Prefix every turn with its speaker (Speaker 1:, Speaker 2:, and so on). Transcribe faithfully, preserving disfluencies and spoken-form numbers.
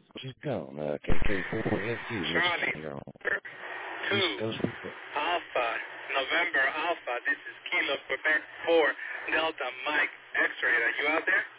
Speaker 1: She's gone. Uh, K K four F U. What's
Speaker 2: Charlie,
Speaker 1: going on? East
Speaker 2: two,
Speaker 1: Coast.
Speaker 2: Alpha, November Alpha. This is Kilo Quebec four, Delta Mike X-ray. Are you out there?